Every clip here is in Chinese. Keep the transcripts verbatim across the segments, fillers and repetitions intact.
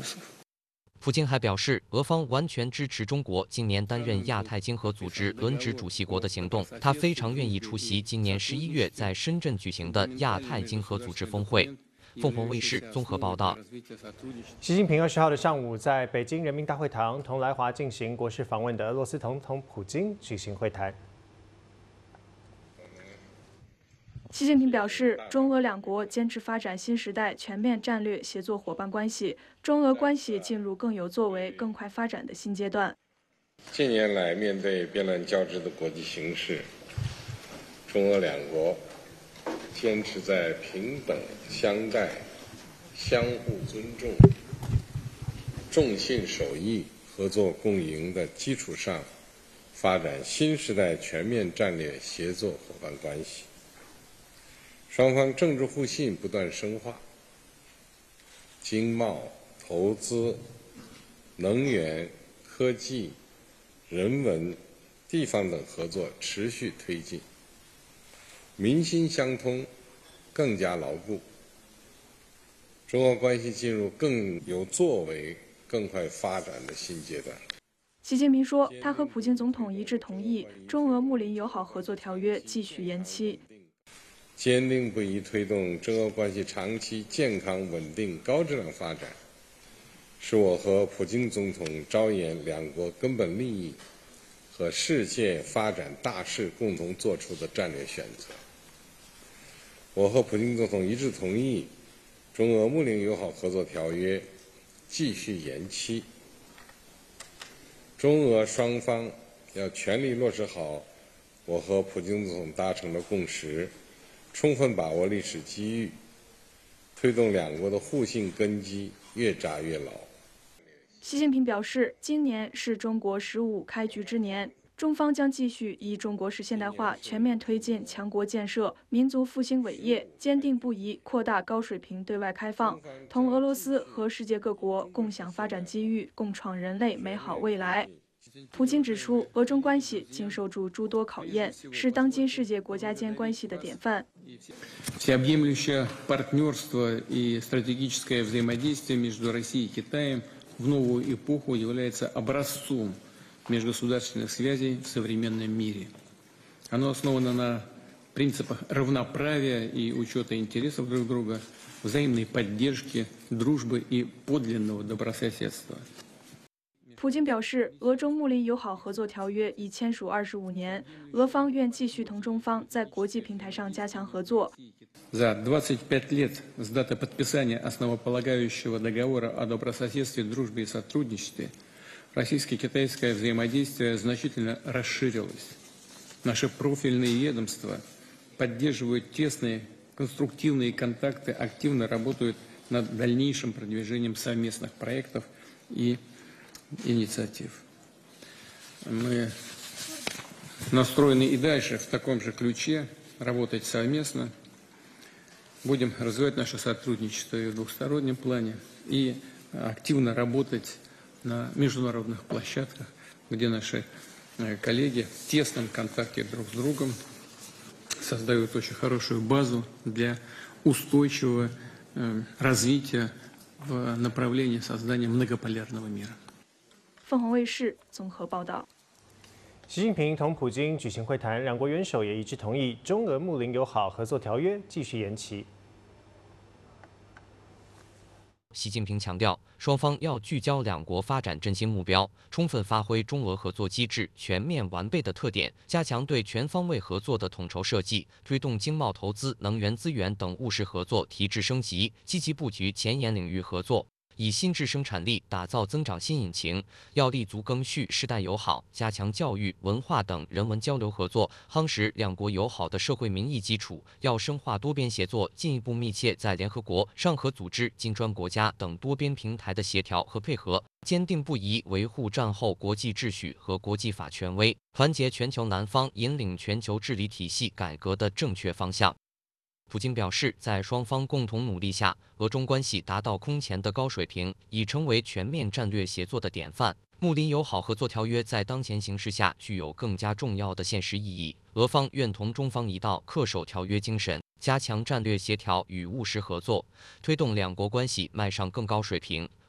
普京还表示，俄方完全支持中国今年担任亚太经合组织轮值主席国的行动，他非常愿意出席今年十一月在深圳举行的亚太经合组织峰会。凤凰卫视综合报道。 习近平二十号的上午在北京人民大会堂同来华进行国事访问的俄罗斯总统普京举行会谈。 习近平表示，中俄两国坚持发展新时代全面战略协作伙伴关系，中俄关系进入更有作为、更快发展的新阶段。 近年来，面对变乱交织的国际形势，中俄两国坚持在平等相待、相互尊重、重信守义、合作共赢的基础上，发展新时代全面战略协作伙伴关系。双方政治互信不断深化，经贸、投资、能源、科技、人文、地方等合作持续推进，民心相通更加牢固，中俄关系进入更有作为、更快发展的新阶段。 习近平说，他和普京总统一致同意中俄睦邻友好合作条约继续延期。 坚定不移推动中俄关系长期健康、稳定、高质量发展，是我和普京总统着眼两国根本利益和世界发展大势共同做出的战略选择。我和普京总统一致同意中俄睦邻友好合作条约继续延期，中俄双方要全力落实好我和普京总统达成的共识，充分把握历史机遇，推动两国的互信根基越扎越牢。 习近平表示，今年是中国“十五”开局之年，中方将继续以中国式现代化全面推进强国建设、民族复兴伟业，坚定不移扩大高水平对外开放，同俄罗斯和世界各国共享发展机遇，共创人类美好未来。普京指出，俄中关系经受住诸多考验，是当今世界国家间关系的典范。 Всеобъемлющее партнерство и стратегическое взаимодействие между Россией и Китаем в новую эпоху является образцом межгосударственных связей в современном мире. Оно основано на принципах равноправия и учета интересов друг друга, взаимной поддержки, дружбы и подлинного добрососедства. 普京表示，俄中睦邻友好合作条约已签署二十五年，俄方愿继续同中方在国际平台上加强合作。 За двадцать пять лет с даты подписания основополагающего договора о добрососедстве, дружбе и сотрудничестве российско-китайское взаимодействие значительно расширилось. Наши профильные ведомства поддерживают тесные конструктивные контакты, активно работают над дальнейшим продвижением совместных проектов и инициатив. Мы настроены и дальше в таком же ключе работать совместно. Будем развивать наше сотрудничество и в двухстороннем плане, и активно работать на международных площадках, где наши коллеги в тесном контакте друг с другом создают очень хорошую базу для устойчивого развития в направлении создания многополярного мира. 凤凰卫视综合报道。 习近平同普京举行会谈，两国元首也一致同意中俄睦邻友好合作条约继续延期。 习近平强调，双方要聚焦两国发展振兴目标，充分发挥中俄合作机制全面完备的特点，加强对全方位合作的统筹设计，推动经贸投资、能源资源等务实合作提质升级，积极布局前沿领域合作。以新质生产力打造增长新引擎，要立足更续世代友好，加强教育、文化等人文交流合作，夯实两国友好的社会民意基础。要深化多边协作，进一步密切在联合国、上合组织、金砖国家等多边平台的协调和配合，坚定不移维护战后国际秩序和国际法权威，团结全球南方，引领全球治理体系改革的正确方向。普京表示，在双方共同努力下，俄中关系达到空前的高水平，已成为全面战略协作的典范。睦邻友好合作条约在当前形势下具有更加重要的现实意义。俄方愿同中方一道恪守条约精神，加强战略协调与务实合作，推动两国关系迈上更高水平。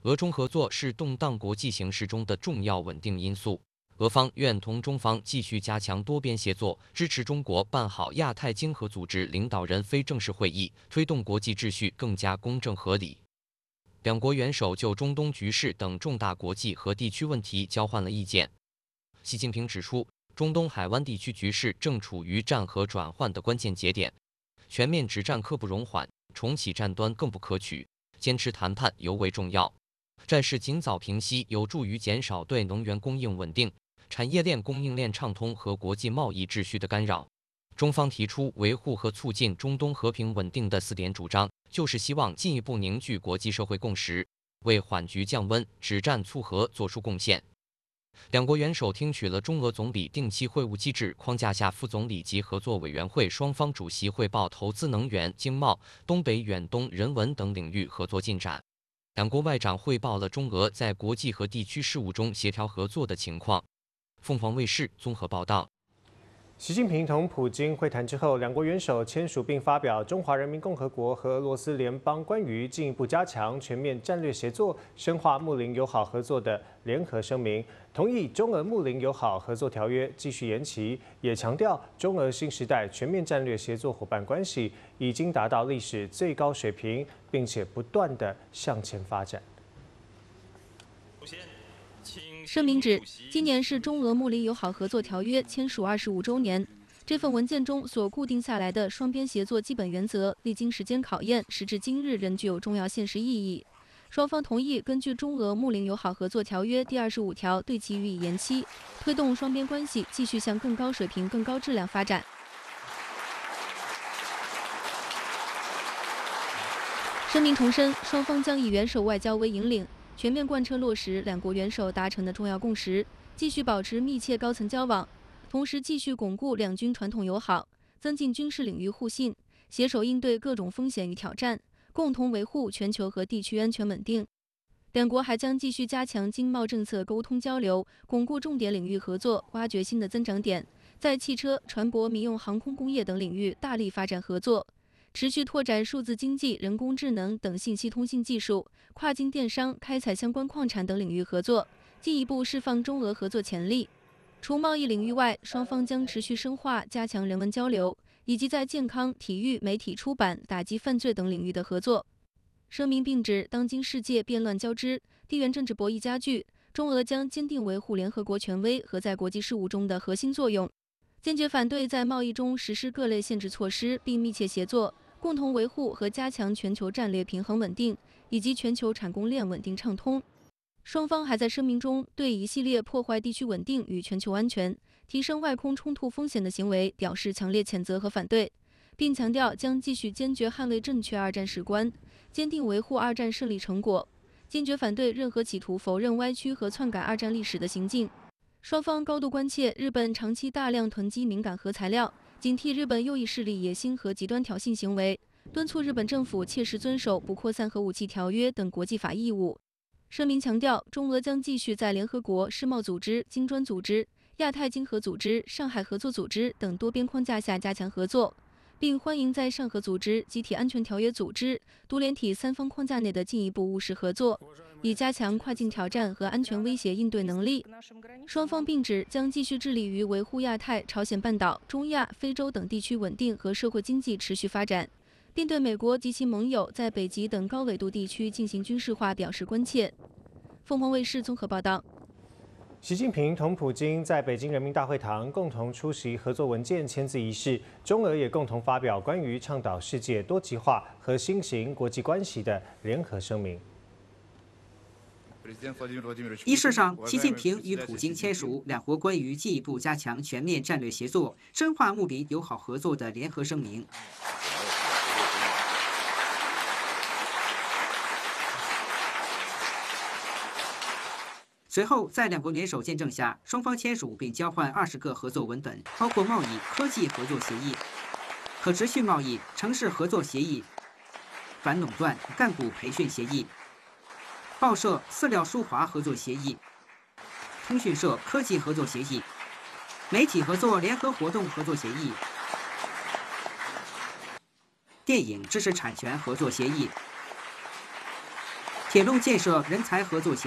俄中合作是动荡国际形势中的重要稳定因素。俄方愿同中方继续加强多边协作，支持中国办好亚太经合组织领导人非正式会议，推动国际秩序更加公正合理。两国元首就中东局势等重大国际和地区问题交换了意见。习近平指出，中东海湾地区局势正处于战和转换的关键节点，全面止战刻不容缓，重启战端更不可取，坚持谈判尤为重要。战事尽早平息，有助于减少对能源供应稳定、产业链供应链畅通和国际贸易秩序的干扰。中方提出维护和促进中东和平稳定的四点主张，就是希望进一步凝聚国际社会共识，为缓局降温、止战促和作出贡献。两国元首听取了中俄总理定期会晤机制框架下副总理级合作委员会双方主席汇报投资、能源、经贸、东北远东、人文等领域合作进展。两国外长汇报了中俄在国际和地区事务中协调合作的情况。凤凰卫视综合报道。 习近平同普京会谈之后，两国元首签署并发表《中华人民共和国和俄罗斯联邦关于进一步加强全面战略协作、深化睦邻友好合作的联合声明》，同意中俄睦邻友好合作条约继续延期，也强调中俄新时代全面战略协作伙伴关系已经达到历史最高水平，并且不断地向前发展。 声明指，今年是中俄睦邻友好合作条约签署二十五周年。这份文件中所固定下来的双边协作基本原则，历经时间考验，时至今日仍具有重要现实意义。双方同意根据中俄睦邻友好合作条约第二十五条对其予以延期，推动双边关系继续向更高水平、更高质量发展。声明重申，双方将以元首外交为引领，全面贯彻落实两国元首达成的重要共识，继续保持密切高层交往，同时继续巩固两军传统友好，增进军事领域互信，携手应对各种风险与挑战，共同维护全球和地区安全稳定。两国还将继续加强经贸政策沟通交流，巩固重点领域合作，挖掘新的增长点，在汽车、船舶、民用航空工业等领域大力发展合作。持续拓展数字经济、人工智能等信息通信技术、跨境电商、开采相关矿产等领域合作，进一步释放中俄合作潜力。除贸易领域外，双方将持续深化、加强人文交流，以及在健康、体育、媒体出版、打击犯罪等领域的合作。声明并指，当今世界变乱交织，地缘政治博弈加剧，中俄将坚定维护联合国权威和在国际事务中的核心作用，坚决反对在贸易中实施各类限制措施，并密切协作，共同维护和加强全球战略平衡稳定以及全球产供链稳定畅通。双方还在声明中对一系列破坏地区稳定与全球安全、提升外空冲突风险的行为表示强烈谴责和反对，并强调将继续坚决捍卫正确二战史观，坚定维护二战胜利成果，坚决反对任何企图否认歪曲和篡改二战历史的行径。双方高度关切日本长期大量囤积敏感核材料，警惕日本右翼势力野心和极端挑衅行为，敦促日本政府切实遵守不扩散核武器条约等国际法义务。声明强调，中俄将继续在联合国、世贸组织、金砖组织、亚太经合组织、上海合作组织等多边框架下加强合作，并欢迎在上合组织、集体安全条约组织、独联体三方框架内的进一步务实合作，以加强跨境挑战和安全威胁应对能力。双方并指，将继续致力于维护亚太、朝鲜半岛、中亚、非洲等地区稳定和社会经济持续发展，并对美国及其盟友在北极等高纬度地区进行军事化表示关切。凤凰卫视综合报道。 习近平同普京在北京人民大会堂共同出席合作文件签字仪式，中俄也共同发表关于倡导世界多极化和新型国际关系的联合声明。 仪式上，习近平与普京签署两国关于进一步加强全面战略协作、深化睦邻友好合作的联合声明。随后，在两国元首见证下，双方签署并交换二十个合作文本，包括贸易、科技合作协议、可持续贸易、城市合作协议、反垄断、干部培训协议、报社饲料输华合作协议、通讯社科技合作协议、媒体合作联合活动合作协议、电影知识产权合作协议、铁铁路建设人才合作协